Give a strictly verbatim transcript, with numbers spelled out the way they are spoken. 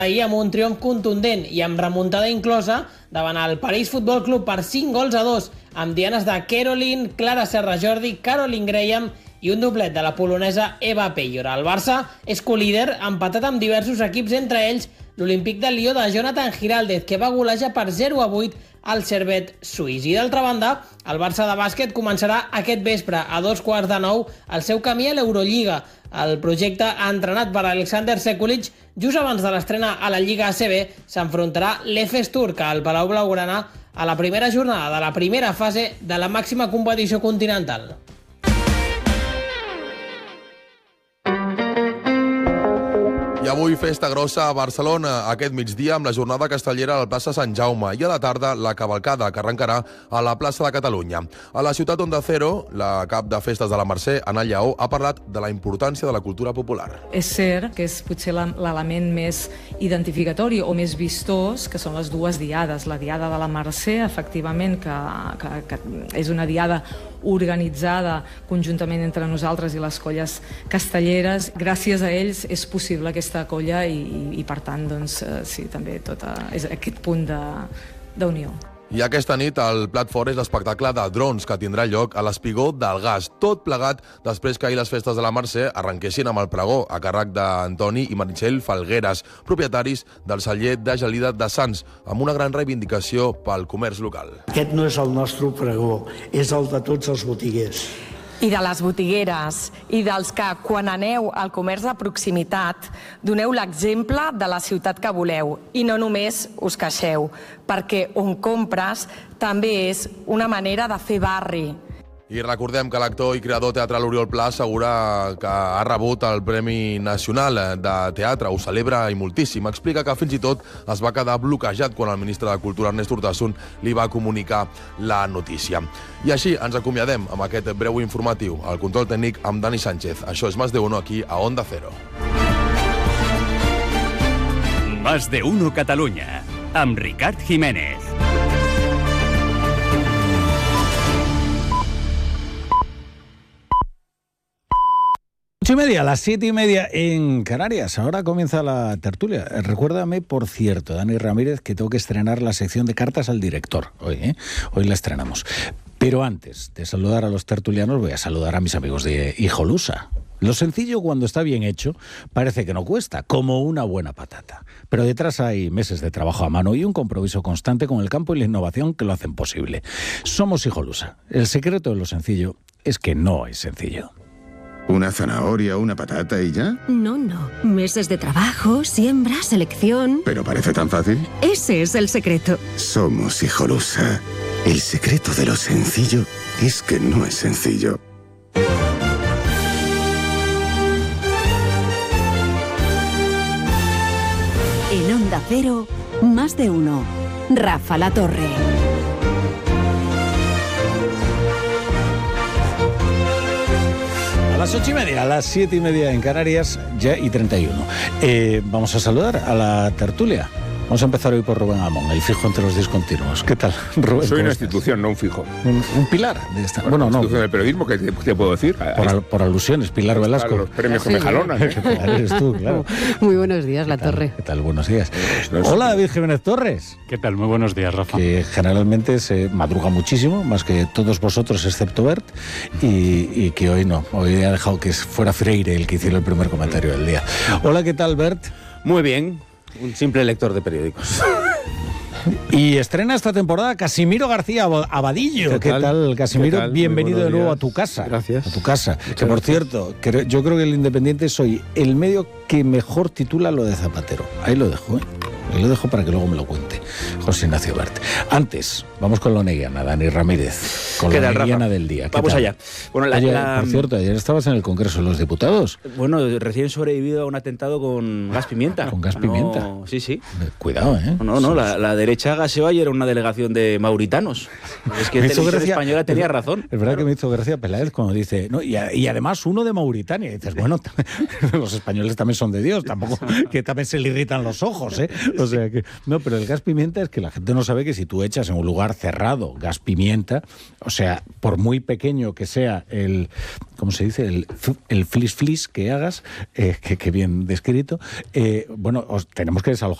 ahir amb un triomf contundent i amb remuntada inclosa davant el París Futbol Club per cinc gols a dos, amb dianes de Caroline, Clara Serra Jordi, Caroline Graham i un doblet de la polonesa Eva Peyor. El Barça és colíder, empatat amb diversos equips, entre ells l'Olímpic de Lió de Jonathan Giraldez, que va golejar per zero a vuit al Servette suís. I d'altra banda, el Barça de bàsquet començarà aquest vespre a dos quarts de nou el seu camí a l'Eurolliga. El projecte, entrenat per Alexander Sekulic, just abans de l'estrena a la Lliga A C B, s'enfrontarà l'Efes Turc al Palau Blaugrana a la primera jornada de la primera fase de la màxima competició continental. I avui festa grossa a Barcelona, aquest migdia amb la jornada castellera a la plaça Sant Jaume i a la tarda la cavalcada que arrencarà a la plaça de Catalunya. A la ciutat Onda Cero, la cap de festes de la Mercè, Anna Lleó, ha parlat de la importància de la cultura popular. És cert que és potser l'element més identificatori o més vistós, que són les dues diades. La diada de la Mercè, efectivament, que, que, que és una diada organitzada conjuntament entre nosaltres i les colles castelleres. Gràcies a ells és possible aquesta colla i, i, i per tant, doncs, sí, també tota, és aquest punt d'unió. I aquesta nit el plat fort és l'espectacle de drons que tindrà lloc a l'Espigó del Gas. Tot plegat després que ahir les festes de la Mercè arrenquessin amb el pregó a càrrec d'Antoni i Meritxell Falgueres, propietaris del celler de Gelida de Sants, amb una gran reivindicació pel comerç local. Aquest no és el nostre pregó, és el de tots els botiguers. I de les botigueres, i dels que, quan aneu al comerç de proximitat, doneu l'exemple de la ciutat que voleu, i no només us queixeu, perquè on compres també és una manera de fer barri. I recordem que l'actor i creador teatral Oriol Pla assegura que ha rebut el Premi Nacional de Teatre. Ho celebra i moltíssim. Explica que fins i tot es va quedar bloquejat quan el ministre de Cultura, Ernest Urtasun, li va comunicar la notícia. I així ens acomiadem amb aquest breu informatiu. El control tècnic amb Dani Sánchez. Això és Más de Uno aquí a Onda Cero. Más de Uno Catalunya, amb Ricard Jiménez. Ocho y media, a las siete y media en Canarias. Ahora comienza la tertulia. Recuérdame, por cierto, Dani Ramírez, que tengo que estrenar la sección de cartas al director. Hoy, ¿eh? Hoy la estrenamos. Pero antes de saludar a los tertulianos, voy a saludar a mis amigos de Hijolusa. Lo sencillo, cuando está bien hecho, parece que no cuesta, como una buena patata. Pero detrás hay meses de trabajo a mano y un compromiso constante con el campo y la innovación que lo hacen posible. Somos Hijolusa. El secreto de lo sencillo es que no es sencillo. ¿Una zanahoria, una patata y ya? No, no. Meses de trabajo, siembra, selección... ¿Pero parece tan fácil? Ese es el secreto. Somos Hijolusa. El secreto de lo sencillo es que no es sencillo. En Onda Cero, Más de Uno. Rafa La Torre. A las ocho y media, a las siete y media en Canarias, ya y treinta y uno. Eh, vamos a saludar a la tertulia. Vamos a empezar hoy por Rubén Amón, el fijo entre los discontinuos. ¿Qué tal, Rubén? Soy una institución, no un fijo. Un, un pilar de esta... Bueno, bueno no. Institución del periodismo, ¿qué te, te puedo decir? Por, al, por alusiones, Pilar Velasco. Los premios que me jalonan. Eres tú, claro. Muy buenos días, La Torre. ¿Qué tal? Buenos días. No, no, Hola, David Jiménez Torres. ¿Qué tal? Muy buenos días, Rafa. Que generalmente se madruga muchísimo, más que todos vosotros, excepto Bert, y, y que hoy no. Hoy ha dejado que fuera Freire el que hiciera el primer comentario del día. Hola, ¿qué tal, Bert? Muy bien. Un simple lector de periódicos. Y estrena esta temporada Casimiro García Abadillo. ¿Qué tal, ¿Qué tal Casimiro? ¿Qué tal? Bienvenido de nuevo días. a tu casa. Gracias. A tu casa. Muchas que por gracias. cierto, que yo creo que el Independiente soy el medio que mejor titula lo de Zapatero. Ahí lo dejo, ¿eh? Ahí lo dejo para que luego me lo cuente José Ignacio Bert. Antes, vamos con la neguiana, Dani Ramírez. Con la neguiana del día. Vamos tal? allá. Bueno, la, Oye, la... por cierto, ayer estabas en el Congreso de los Diputados. Bueno, recién sobrevivido a un atentado con gas pimienta. ¿Con gas pimienta? No, sí, sí. Cuidado, ¿eh? No, no, no la, la derecha gaseó ayer una delegación de mauritanos. Es que la televisión española tenía razón. Es verdad claro. que me hizo gracia Peláez cuando dice, no, y, y además uno de Mauritania. Y dices, bueno, los españoles también son de Dios, tampoco que también se le irritan los ojos, ¿eh? O O sea que, no, pero el gas pimienta es que la gente no sabe que si tú echas en un lugar cerrado gas pimienta, o sea, por muy pequeño que sea el, ¿cómo se dice? El, el flis flis que hagas, eh, que, que bien descrito, eh, bueno, os, tenemos que desalojar